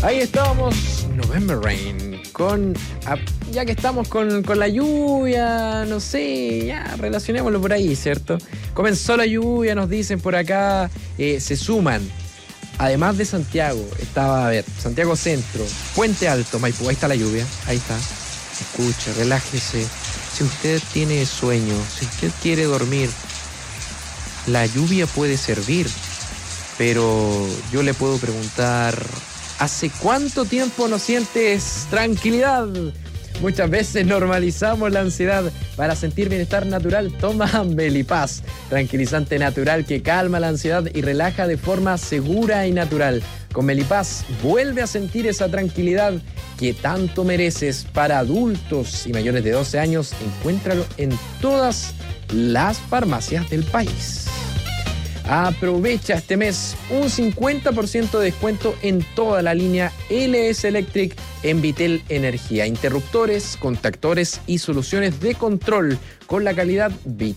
Ahí estábamos, November Rain, ya que estamos con la lluvia, no sé, ya relacionémoslo por ahí, ¿cierto? Comenzó la lluvia, nos dicen por acá, se suman, además de Santiago, Santiago Centro, Puente Alto, Maipú, ahí está la lluvia, ahí está, escuche, relájese, si usted tiene sueño, si usted quiere dormir, la lluvia puede servir, pero yo le puedo preguntar... ¿Hace cuánto tiempo no sientes tranquilidad? Muchas veces normalizamos la ansiedad. Para sentir bienestar natural, toma Melipaz, tranquilizante natural que calma la ansiedad y relaja de forma segura y natural. Con Melipaz, vuelve a sentir esa tranquilidad que tanto mereces. Para adultos y mayores de 12 años, encuéntralo en todas las farmacias del país. Aprovecha este mes un 50% de descuento en toda la línea LS Electric en Vitel Energía. Interruptores, contactores y soluciones de control con la calidad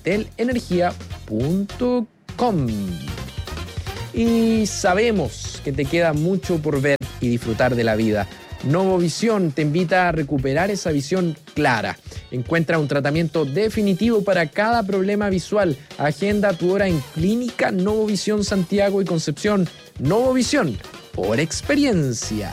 vitelenergia.com. Y sabemos que te queda mucho por ver y disfrutar de la vida. Novovisión te invita a recuperar esa visión clara. Encuentra un tratamiento definitivo para cada problema visual. Agenda tu hora en Clínica Novovisión Santiago y Concepción. Novovisión, por experiencia.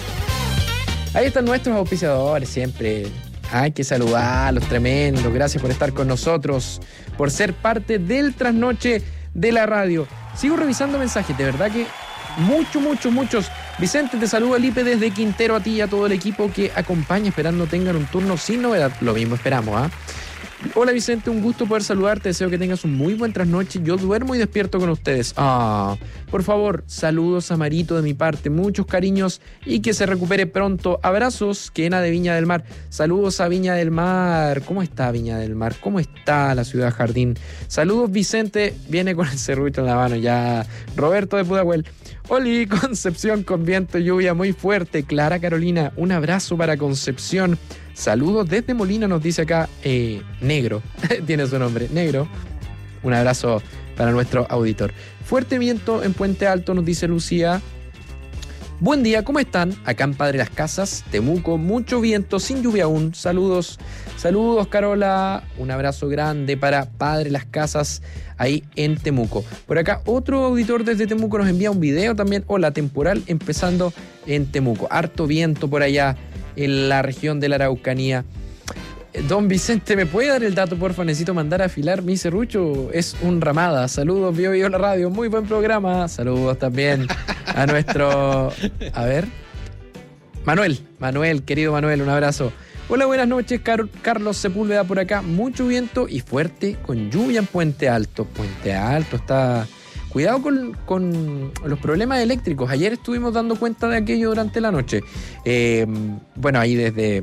Ahí están nuestros auspiciadores siempre. Hay que saludarlos, tremendos. Gracias por estar con nosotros, por ser parte del trasnoche de la radio. Sigo revisando mensajes, de verdad que muchos. Vicente, te saluda Lipe desde Quintero, a ti y a todo el equipo que acompaña, esperando tengan un turno sin novedad. Lo mismo esperamos, ¿ah? Hola Vicente, un gusto poder saludarte, deseo que tengas un muy buen trasnoche. Yo duermo y despierto con ustedes. Por favor, saludos a Marito de mi parte, muchos cariños y que se recupere pronto. Abrazos, Kena de Viña del Mar. Saludos a Viña del Mar. ¿Cómo está Viña del Mar? ¿Cómo está la ciudad jardín? Saludos Vicente, viene con el serrucho en la mano ya. Roberto de Pudahuel. Oli, Concepción con viento y lluvia muy fuerte. Clara Carolina, un abrazo para Concepción. Saludos desde Molina, nos dice acá Negro, tiene su nombre, Negro. Un abrazo para nuestro auditor. Fuerte viento en Puente Alto, nos dice Lucía. Buen día, ¿cómo están? Acá en Padre Las Casas, Temuco, mucho viento, sin lluvia aún. Saludos, Carola. Un abrazo grande para Padre Las Casas, ahí en Temuco. Por acá, otro auditor desde Temuco nos envía un video también. Hola, temporal empezando en Temuco. Harto viento por allá en la región de la Araucanía. Don Vicente, ¿me puede dar el dato, porfa? Necesito mandar a afilar mi serrucho. Es un Ramada. Saludos, Bio la radio. Muy buen programa. Saludos también a nuestro... A ver. Manuel, querido Manuel, un abrazo. Hola, buenas noches. Carlos Sepúlveda por acá. Mucho viento y fuerte con lluvia en Puente Alto. Puente Alto está... Cuidado con los problemas eléctricos. Ayer estuvimos dando cuenta de aquello durante la noche. Bueno, ahí desde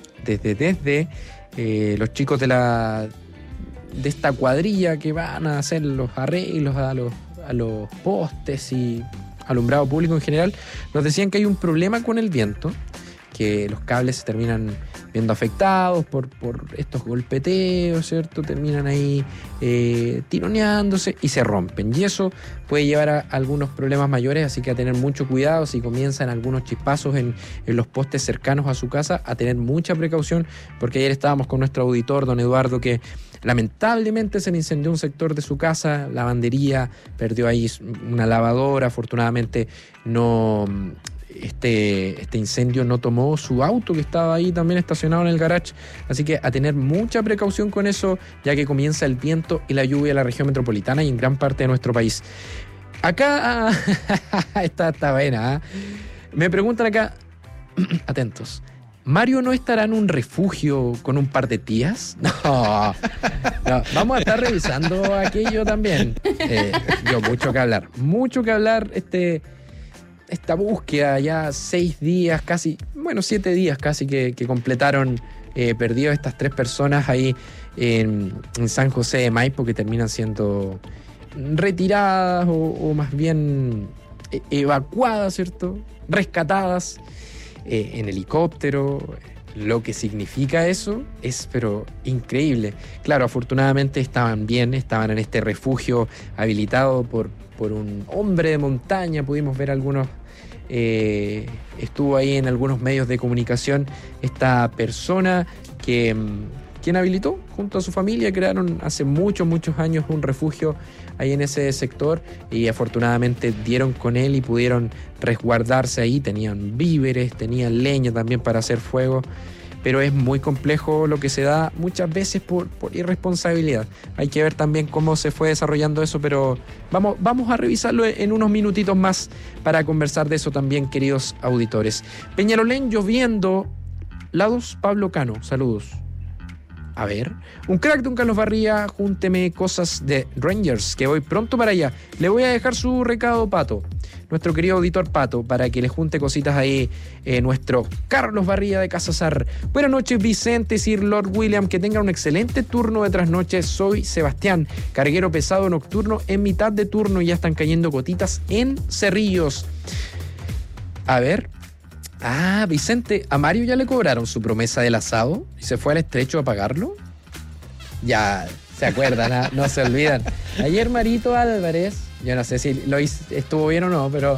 los chicos de esta cuadrilla que van a hacer los arreglos a los postes y alumbrado público en general, nos decían que hay un problema con el viento, que los cables se terminan viendo afectados por estos golpeteos, ¿cierto? Terminan ahí tironeándose y se rompen. Y eso puede llevar a algunos problemas mayores, así que a tener mucho cuidado si comienzan algunos chispazos en los postes cercanos a su casa, a tener mucha precaución, porque ayer estábamos con nuestro auditor, don Eduardo, que lamentablemente se le incendió un sector de su casa, lavandería, perdió ahí una lavadora, afortunadamente no... Este incendio no tomó su auto que estaba ahí también estacionado en el garage, así que a tener mucha precaución con eso, ya que comienza el viento y la lluvia en la región metropolitana y en gran parte de nuestro país. Acá está buena, ¿eh? Me preguntan acá, atentos, ¿Mario no estará en un refugio con un par de tías? No, vamos a estar revisando aquello también. Mucho que hablar, esta búsqueda, ya 6 días casi, 7 días casi que completaron perdidos estas 3 personas ahí en San José de Maipo, que terminan siendo retiradas o más bien evacuadas, ¿cierto? Rescatadas en helicóptero. Lo que significa eso es pero increíble. Claro, afortunadamente estaban en este refugio habilitado por un hombre de montaña. Pudimos ver algunos estuvo ahí en algunos medios de comunicación esta persona quien habilitó junto a su familia. Crearon hace muchos años un refugio ahí en ese sector y afortunadamente dieron con él y pudieron resguardarse ahí. Tenían víveres, tenían leña también para hacer fuego, pero es muy complejo lo que se da muchas veces por irresponsabilidad. Hay que ver también cómo se fue desarrollando eso, pero vamos a revisarlo en unos minutitos más para conversar de eso también, queridos auditores. Peñalolén lloviendo, lados Pablo Cano, saludos. A ver, un crack de un Carlos Barría, júnteme cosas de Rangers, que voy pronto para allá. Le voy a dejar su recado, Pato, nuestro querido auditor Pato, para que le junte cositas ahí, nuestro Carlos Barría de Casasar. Buenas noches, Vicente, Sir Lord William, que tengan un excelente turno de trasnoche. Soy Sebastián, carguero pesado nocturno en mitad de turno y ya están cayendo gotitas en Cerrillos. A ver... Ah, Vicente, ¿a Mario ya le cobraron su promesa del asado y se fue al estrecho a pagarlo? Ya, se acuerdan, no se olvidan. Ayer Marito Álvarez, yo no sé si estuvo bien o no, pero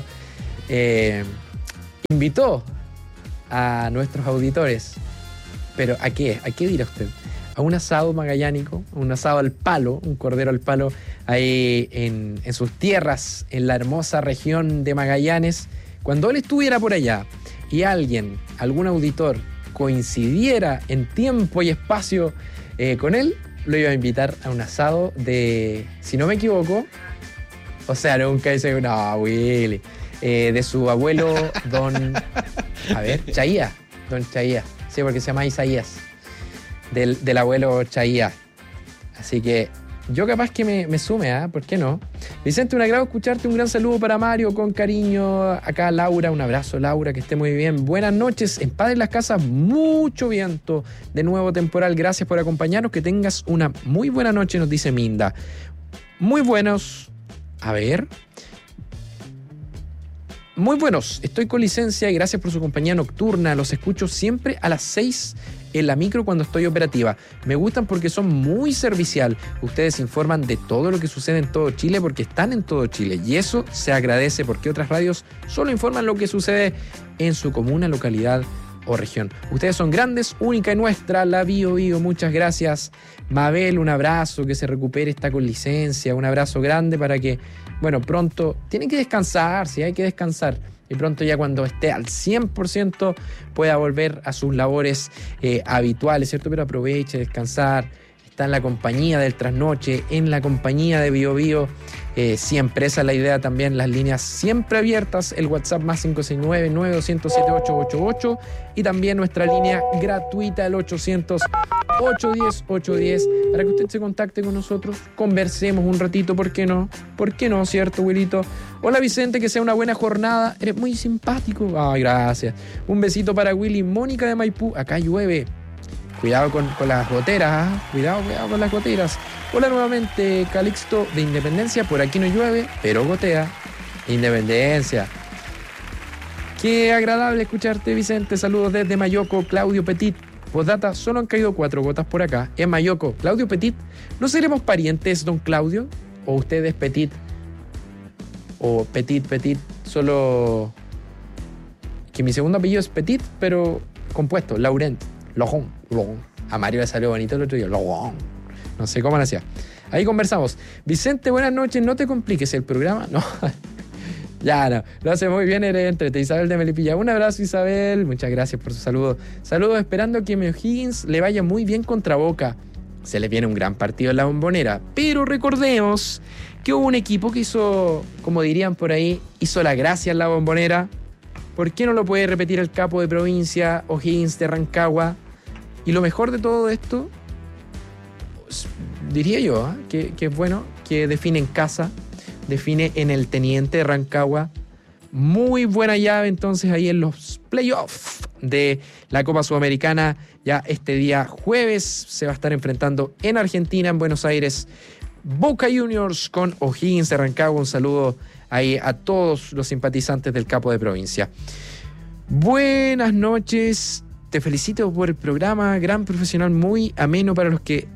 invitó a nuestros auditores. ¿Pero a qué? ¿A qué dirá usted? A un asado magallánico, un asado al palo, un cordero al palo, ahí en sus tierras, en la hermosa región de Magallanes. Cuando él estuviera por allá y algún auditor coincidiera en tiempo y espacio con él, lo iba a invitar a un asado de, si no me equivoco, o sea, nunca dice, no, Willy, de su abuelo, don Chaía, sí, porque se llama Isaías, del abuelo Chaía. Así que yo capaz que me sume, ¿por qué no? Vicente, un agrado escucharte, un gran saludo para Mario, con cariño. Acá Laura, un abrazo Laura, que esté muy bien. Buenas noches, en Padre Las Casas, mucho viento, de nuevo temporal, gracias por acompañarnos, que tengas una muy buena noche, nos dice Minda. Muy buenos, muy buenos, estoy con licencia y gracias por su compañía nocturna, los escucho siempre a las 6 en la micro cuando estoy operativa. Me gustan porque son muy servicial. Ustedes informan de todo lo que sucede en todo Chile porque están en todo Chile y eso se agradece porque otras radios solo informan lo que sucede en su comuna, localidad o región. Ustedes son grandes, única y nuestra, la Bio Bio. Muchas gracias. Mabel, un abrazo, que se recupere, está con licencia. Un abrazo grande para que, bueno, pronto tiene que descansar, sí, hay que descansar. Y pronto ya cuando esté al 100% pueda volver a sus labores habituales, ¿cierto? Pero aproveche, descansar, está en la compañía del trasnoche, en la compañía de Bio Bio, siempre, esa es la idea también, las líneas siempre abiertas, el WhatsApp más 569-9207-888 y también nuestra línea gratuita, el 800-810-810, para que usted se contacte con nosotros, conversemos un ratito, ¿por qué no? ¿Por qué no, cierto, Wilito? Hola Vicente, que sea una buena jornada, eres muy simpático. Ay, gracias. Un besito para Willy, Mónica de Maipú, acá llueve. Cuidado con las goteras, cuidado con las goteras. Hola nuevamente, Calixto de Independencia, por aquí no llueve, pero gotea. Independencia. Qué agradable escucharte, Vicente. Saludos desde Mayoco, Claudio Petit. Postdata, solo han caído 4 gotas por acá. En Mayoco, Claudio Petit. ¿No seremos parientes, don Claudio? ¿O usted es Petit? ¿O Petit, solo que mi segundo apellido es Petit, pero compuesto, Laurent, Lojón. A Mario le salió bonito el otro día, Lojón. No sé cómo lo hacía. Ahí conversamos. Vicente, buenas noches, no te compliques el programa. No, ya no, lo hace muy bien, eres entrete. Isabel de Melipilla, un abrazo Isabel, muchas gracias por su saludo. Saludos, esperando que a O'Higgins le vaya muy bien contra Boca. Se le viene un gran partido en la Bombonera, pero recordemos que hubo un equipo que hizo, como dirían por ahí, hizo la gracia en la Bombonera. ¿Por qué no lo puede repetir el capo de provincia, O'Higgins de Rancagua? Y lo mejor de todo esto, diría yo, que es bueno, que define en casa, define en el Teniente de Rancagua. Muy buena llave entonces ahí en los playoffs de la Copa Sudamericana. Ya este día jueves se va a estar enfrentando en Argentina, en Buenos Aires, Boca Juniors con O'Higgins de Rancagua. Un saludo ahí a todos los simpatizantes del capo de provincia. Buenas noches, te felicito por el programa, gran profesional, muy ameno para los que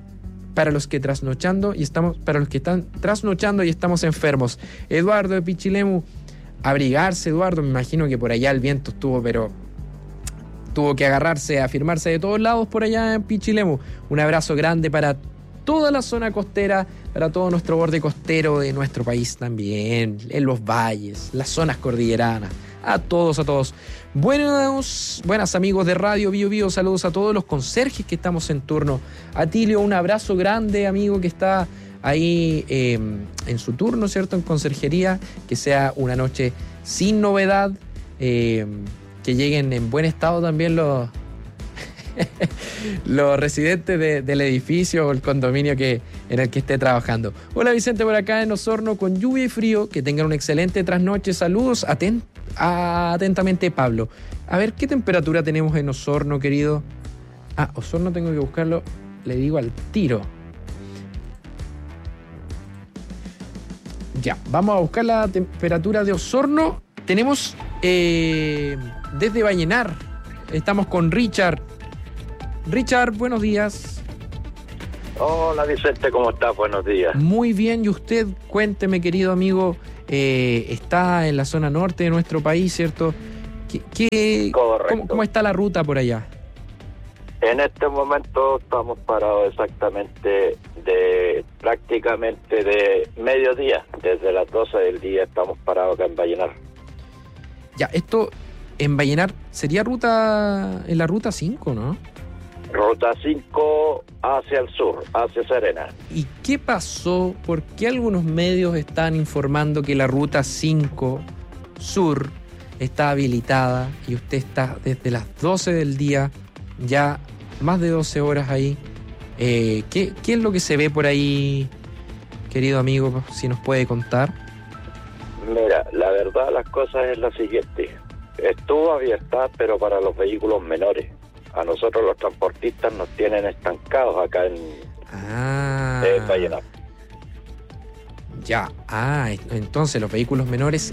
trasnochando y estamos, para los que están trasnochando y estamos enfermos. Eduardo de Pichilemu, abrigarse, Eduardo. Me imagino que por allá el viento estuvo, pero tuvo que agarrarse, afirmarse de todos lados por allá en Pichilemu. Un abrazo grande para toda la zona costera, para todo nuestro borde costero de nuestro país también, en los valles, las zonas cordilleranas. A todos. Buenas amigos de Radio Bio Bio, saludos a todos los conserjes que estamos en turno. Atilio, un abrazo grande, amigo, que está ahí en su turno, ¿cierto? En conserjería, que sea una noche sin novedad, que lleguen en buen estado también los residentes del edificio o el condominio en el que esté trabajando. Hola Vicente, por acá en Osorno con lluvia y frío, que tengan una excelente trasnoche, saludos, atentamente Pablo. A ver, ¿qué temperatura tenemos en Osorno, querido? Osorno tengo que buscarlo, le digo al tiro. Ya, vamos a buscar la temperatura de Osorno. Tenemos desde Vallenar, estamos con Richard. Richard, buenos días. Hola Vicente, ¿cómo estás? Buenos días. Muy bien, y usted, cuénteme, querido amigo, está en la zona norte de nuestro país, ¿cierto? Correcto. ¿Cómo está la ruta por allá? En este momento estamos parados exactamente prácticamente de mediodía, desde las 12 del día estamos parados acá en Vallenar. Ya, esto en Vallenar sería en la ruta 5, ¿no? Ruta 5 hacia el sur, hacia Serena. ¿Y qué pasó? ¿Por qué algunos medios están informando que la ruta 5 sur está habilitada y usted está desde las 12 del día, ya más de 12 horas ahí? ¿Qué es lo que se ve por ahí, querido amigo, si nos puede contar? Mira, la verdad las cosas es la siguiente. Estuvo abierta, pero para los vehículos menores. A nosotros los transportistas nos tienen estancados acá en Vallenar. Ya, entonces los vehículos menores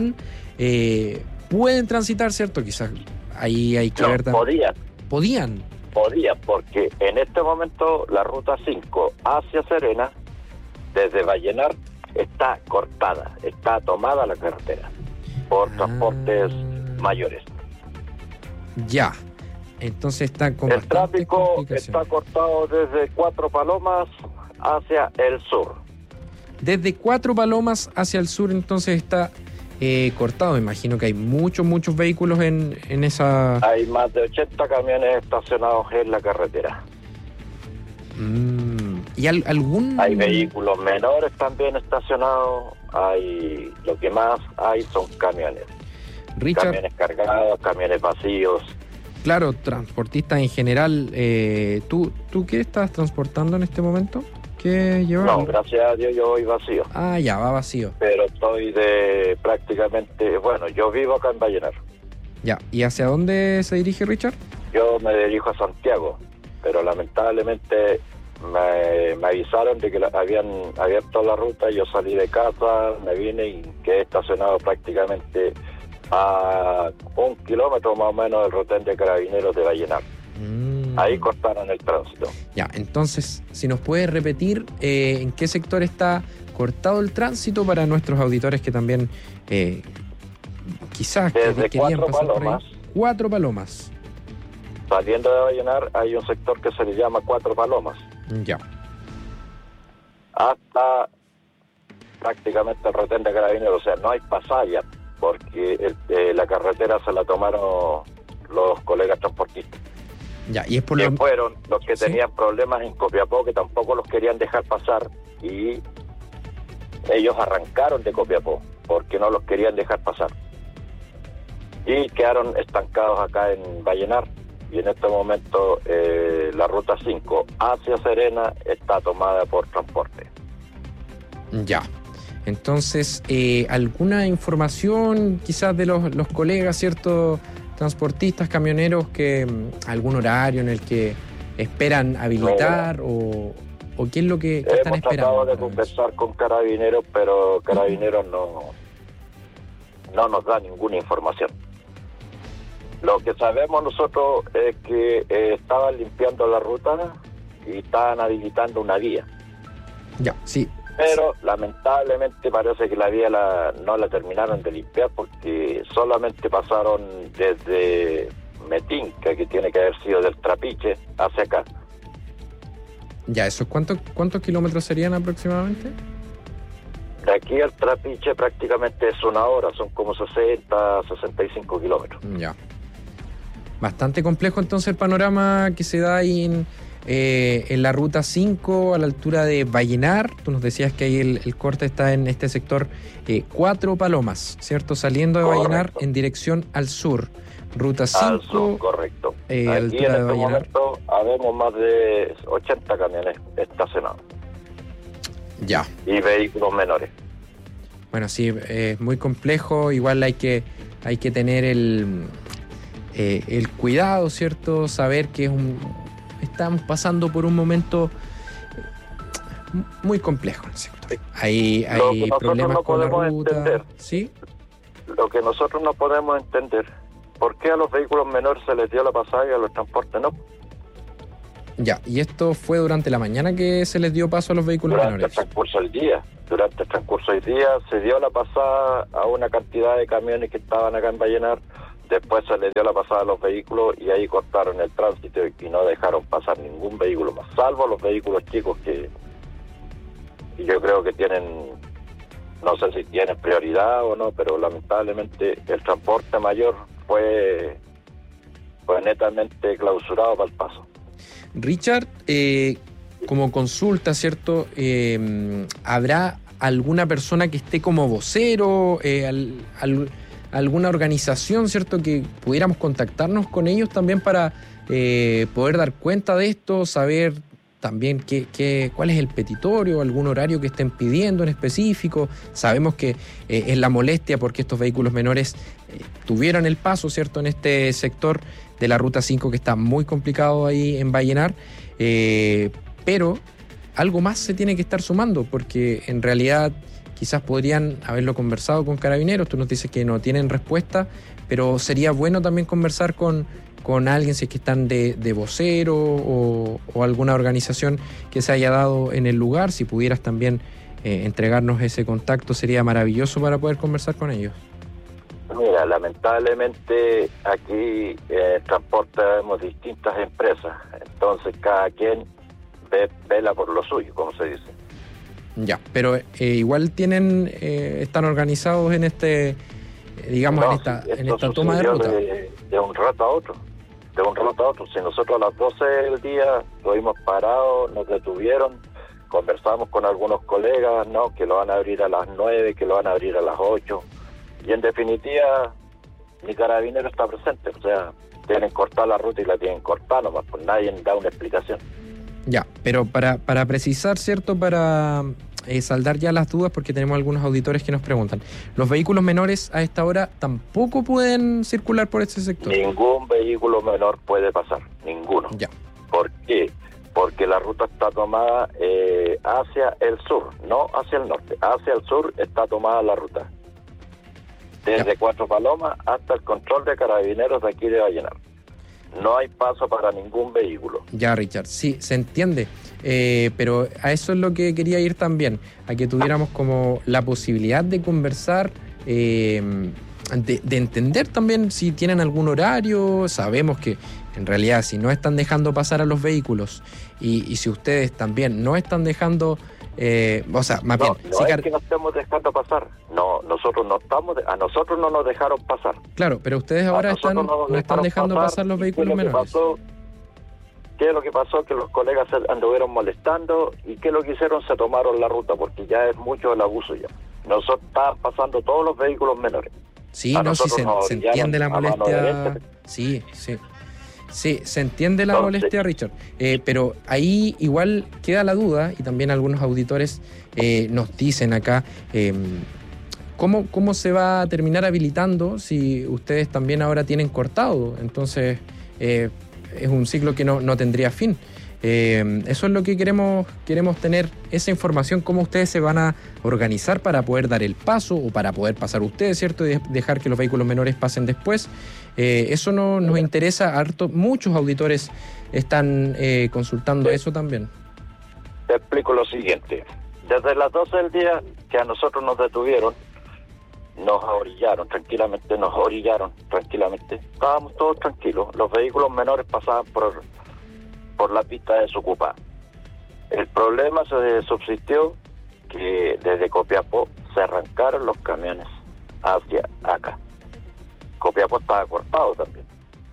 pueden transitar, ¿cierto? Quizás ahí hay que ver también. ¿Podían? Podía, porque en este momento la ruta 5 hacia Serena, desde Vallenar, está cortada, está tomada la carretera por transportes mayores. Ya, entonces está con el tráfico está cortado desde Cuatro Palomas hacia el sur. Desde Cuatro Palomas hacia el sur, entonces está cortado. Me imagino que hay muchos vehículos en esa... Hay más de 80 camiones estacionados en la carretera. ¿Y algún...? Hay vehículos menores también estacionados. Lo que más hay son camiones. Richard, camiones cargados, camiones vacíos. Claro, transportistas en general. ¿Tú qué estás transportando en este momento? ¿Qué llevas? No, gracias a Dios yo voy vacío. Ya, va vacío. Pero estoy prácticamente... Bueno, yo vivo acá en Vallenar. Ya, ¿y hacia dónde se dirige Richard? Yo me dirijo a Santiago, pero lamentablemente me avisaron de que habían abierto la ruta. Yo salí de casa, me vine y quedé estacionado prácticamente a 1 kilómetro más o menos del retén de Carabineros de Vallenar. Ahí cortaron el tránsito. Ya, entonces, si nos puede repetir en qué sector está cortado el tránsito para nuestros auditores que también quizás desde querían Cuatro pasar Palomas. por ahí. Cuatro Palomas. Saliendo de Vallenar hay un sector que se le llama Cuatro Palomas. Ya. Hasta prácticamente el retén de Carabineros, o sea, no hay pasalla porque la carretera se la tomaron los colegas transportistas. Ya, y es por que fueron los que tenían problemas en Copiapó, que tampoco los querían dejar pasar, y ellos arrancaron de Copiapó porque no los querían dejar pasar y quedaron estancados acá en Vallenar. Y en este momento la ruta 5 hacia Serena está tomada por transporte. Ya, entonces alguna información quizás de los colegas, ¿cierto?, transportistas, camioneros, que algún horario en el que esperan habilitar o qué es lo que están esperando. Hemos tratado de conversar con Carabineros, pero Carabineros no nos da ninguna información. Lo que sabemos nosotros es que estaban limpiando la ruta y estaban habilitando una vía. Ya, sí. Pero lamentablemente parece que la vía no la terminaron de limpiar porque solamente pasaron desde Metinca, que tiene que haber sido del Trapiche, hacia acá. Ya, ¿esos cuántos kilómetros serían aproximadamente? De aquí al Trapiche prácticamente es una hora, son como 60, 65 kilómetros. Ya. Bastante complejo entonces el panorama que se da ahí en la ruta 5 a la altura de Vallenar. Tú nos decías que ahí el corte está en este sector 4 Palomas, ¿cierto? Saliendo de Vallenar en dirección al sur. Ruta 5. Al sur, correcto. Aquí en altura de este Vallenar. momento habemos más de 80 camiones estacionados. Ya. Y vehículos menores. Bueno, sí, es muy complejo. Igual hay que tener el cuidado, ¿cierto? Saber que estamos pasando por un momento muy complejo en el sector. Hay problemas con la ruta. ¿Sí? Lo que nosotros no podemos entender, ¿por qué a los vehículos menores se les dio la pasada y a los transportes no? Ya, y esto fue durante la mañana que se les dio paso a los vehículos menores. Durante el transcurso del día se dio la pasada a una cantidad de camiones que estaban acá en Vallenar. Después se les dio la pasada a los vehículos y ahí cortaron el tránsito y no dejaron pasar ningún vehículo más, salvo los vehículos chicos que yo creo que tienen, no sé si tienen prioridad o no, pero lamentablemente el transporte mayor fue netamente clausurado para el paso. Richard, como consulta, ¿cierto? ¿Habrá alguna persona que esté como vocero, alguna organización, ¿cierto? Que pudiéramos contactarnos con ellos también para poder dar cuenta de esto, saber también cuál es el petitorio, algún horario que estén pidiendo en específico. Sabemos que es la molestia porque estos vehículos menores tuvieron el paso, ¿cierto? En este sector de la Ruta 5 que está muy complicado ahí en Vallenar, pero algo más se tiene que estar sumando porque en realidad quizás podrían haberlo conversado con Carabineros. Tú nos dices que no tienen respuesta, pero sería bueno también conversar con alguien, si es que están de vocero o alguna organización que se haya dado en el lugar. Si pudieras también entregarnos ese contacto, sería maravilloso para poder conversar con ellos. Mira, lamentablemente aquí transportamos distintas empresas, entonces cada quien vela por lo suyo, como se dice. Ya, pero igual están organizados en digamos, en esta toma de ruta. De un rato a otro. Si nosotros a las 12 del día estuvimos parados, nos detuvieron, conversamos con algunos colegas, ¿no? Que lo van a abrir a las 9, que lo van a abrir a las 8. Y en definitiva, mi carabinero está presente, o sea, tienen cortar la ruta y la tienen cortada nomás, pues nadie da una explicación. Ya, pero para precisar, ¿cierto? Para saldar ya las dudas, porque tenemos algunos auditores que nos preguntan. ¿Los vehículos menores a esta hora tampoco pueden circular por este sector? Ningún vehículo menor puede pasar, ninguno. Ya. ¿Por qué? Porque la ruta está tomada hacia el sur, no hacia el norte. Hacia el sur está tomada la ruta. Desde Cuatro Palomas hasta el control de Carabineros de aquí de Vallenar. No hay paso para ningún vehículo. Ya, Richard, sí, se entiende, pero a eso es lo que quería ir también, a que tuviéramos como la posibilidad de conversar, de entender también si tienen algún horario. Sabemos que en realidad si no están dejando pasar a los vehículos y si ustedes también no están dejando... o sea, más bien... No es que no estemos dejando pasar. No, a nosotros no nos dejaron pasar. Claro, pero ustedes ahora no están dejando pasar los vehículos menores. ¿Qué es lo que pasó? Que los colegas se anduvieron molestando y ¿qué es lo que hicieron? Se tomaron la ruta porque ya es mucho el abuso ya. Nosotros estaban pasando todos los vehículos menores. Sí, se entiende la molestia. Sí, se entiende la molestia, Richard. Pero ahí igual queda la duda, y también algunos auditores nos dicen acá, ¿cómo se va a terminar habilitando si ustedes también ahora tienen cortado? Entonces es un ciclo que no tendría fin. Eso es lo que queremos tener, esa información, cómo ustedes se van a organizar para poder dar el paso o para poder pasar ustedes, ¿cierto? Y dejar que los vehículos menores pasen después. Eso nos interesa harto. Muchos auditores están consultando eso también. Te explico lo siguiente. Desde las 12 del día que a nosotros nos detuvieron, nos orillaron tranquilamente. Estábamos todos tranquilos. Los vehículos menores pasaban por la pista desocupada. El problema se subsistió que desde Copiapó se arrancaron los camiones hacia acá. Copiapó estaba cortado también.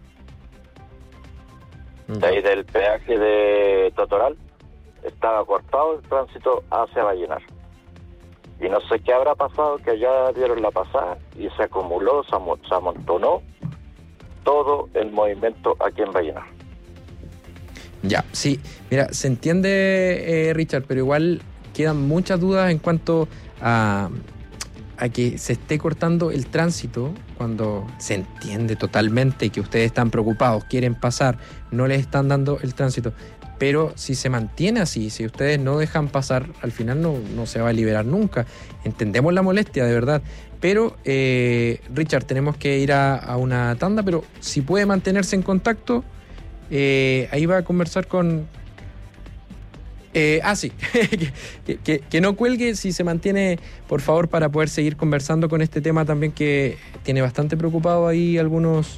De ahí del peaje de Totoral estaba cortado el tránsito hacia Vallenar. Y no sé qué habrá pasado, que allá dieron la pasada y se acumuló, se amontonó todo el movimiento aquí en Vallenar. Ya, sí. Mira, se entiende, Richard, pero igual quedan muchas dudas en cuanto a que se esté cortando el tránsito, cuando se entiende totalmente que ustedes están preocupados, quieren pasar, no les están dando el tránsito. Pero si se mantiene así, si ustedes no dejan pasar, al final no se va a liberar nunca. Entendemos la molestia, de verdad. Pero, Richard, tenemos que ir a una tanda, pero si puede mantenerse en contacto, ahí va a conversar con... sí, que no cuelgue, si se mantiene, por favor, para poder seguir conversando con este tema también, que tiene bastante preocupado ahí algunos...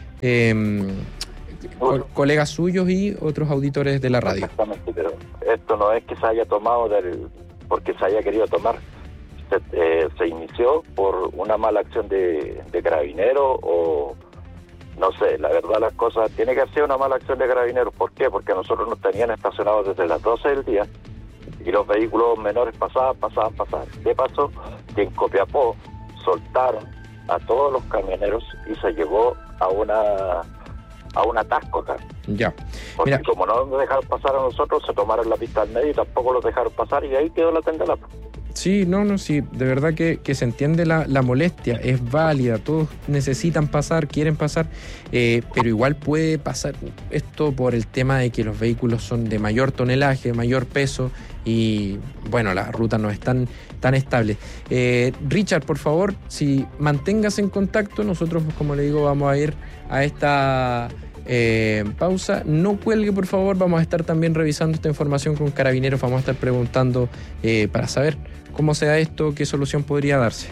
colegas suyos y otros auditores de la radio. Exactamente, pero esto no es que se haya tomado porque se haya querido tomar. Se inició por una mala acción de Carabineros, o no sé, la verdad las cosas, tiene que ser una mala acción de Carabineros. ¿Por qué? Porque nosotros nos tenían estacionados desde las 12 del día y los vehículos menores pasaban. ¿Qué pasó? Que en Copiapó soltaron a todos los camioneros y se llegó a un atasco acá. Ya. Porque como no nos dejaron pasar a nosotros, se tomaron la pista al medio y tampoco los dejaron pasar, y ahí quedó la tendela. Sí, sí, de verdad que se entiende la molestia, es válida, todos necesitan pasar, quieren pasar, pero igual puede pasar esto por el tema de que los vehículos son de mayor tonelaje, mayor peso, y bueno, las rutas no están tan estables. Richard, por favor, si manténgase en contacto, nosotros, como le digo, vamos a ir a esta pausa. No cuelgue, por favor, vamos a estar también revisando esta información con Carabineros, vamos a estar preguntando para saber cómo se da esto, qué solución podría darse.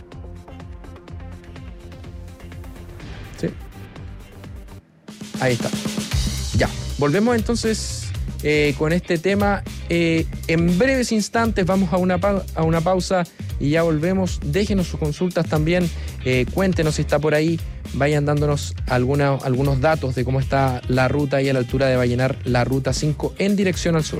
¿Sí? Ahí está. Ya, volvemos entonces con este tema. En breves instantes vamos a una pausa y ya volvemos. Déjenos sus consultas también, cuéntenos si está por ahí, vayan dándonos algunos datos de cómo está la ruta ahí a la altura de Vallenar, la ruta 5 en dirección al sur.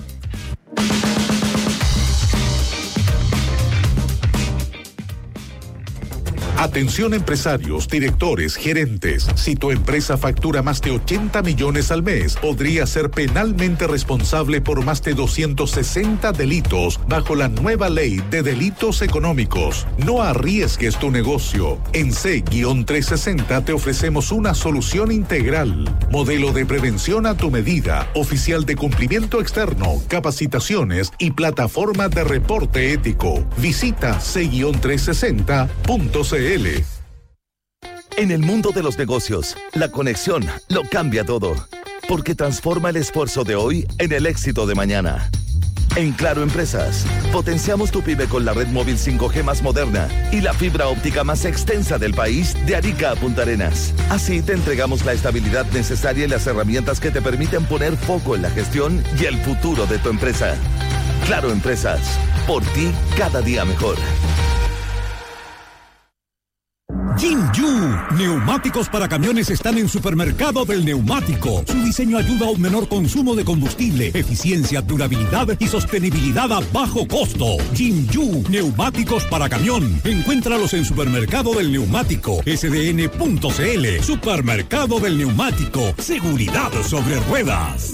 Atención empresarios, directores, gerentes. Si tu empresa factura más de 80 millones al mes, podría ser penalmente responsable por más de 260 delitos bajo la nueva ley de delitos económicos. No arriesgues tu negocio. En C-360 te ofrecemos una solución integral. Modelo de prevención a tu medida, oficial de cumplimiento externo, capacitaciones y plataforma de reporte ético. Visita C-360.cl. En el mundo de los negocios, la conexión lo cambia todo, porque transforma el esfuerzo de hoy en el éxito de mañana. En Claro Empresas, potenciamos tu pyme con la red móvil 5G más moderna y la fibra óptica más extensa del país, de Arica a Punta Arenas. Así te entregamos la estabilidad necesaria y las herramientas que te permiten poner foco en la gestión y el futuro de tu empresa. Claro Empresas, por ti cada día mejor. Jinju, neumáticos para camiones están en Supermercado del Neumático. Su diseño ayuda a un menor consumo de combustible, eficiencia, durabilidad y sostenibilidad a bajo costo. Jinju, neumáticos para camión. Encuéntralos en Supermercado del Neumático, sdn.cl. Supermercado del Neumático, seguridad sobre ruedas.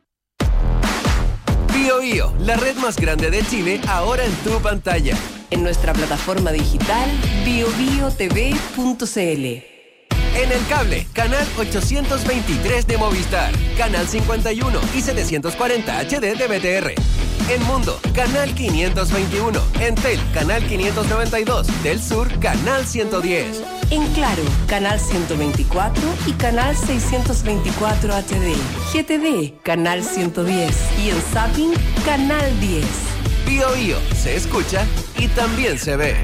BioBio, la red más grande de Chile, ahora en tu pantalla. En nuestra plataforma digital biobiotv.cl. En el cable, canal 823 de Movistar, canal 51 y 740 HD de BTR. En Mundo, canal 521. En Tel, canal 592. Del Sur, canal 110. En Claro, canal 124 y canal 624 HD. GTV, canal 110. Y en Zapping, canal 10. Bío Bío se escucha y también se ve.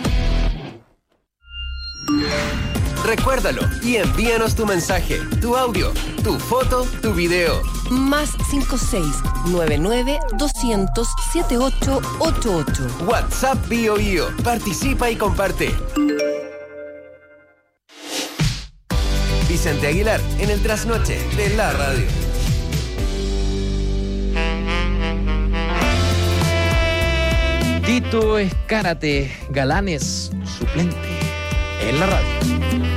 Recuérdalo y envíanos tu mensaje, tu audio, tu foto, tu video. Más 56-99-200-7888. WhatsApp Bío Bío. Participa y comparte. Vicente Aguilar en el trasnoche de la radio. Tito Escárate, Galanes, suplente en la radio.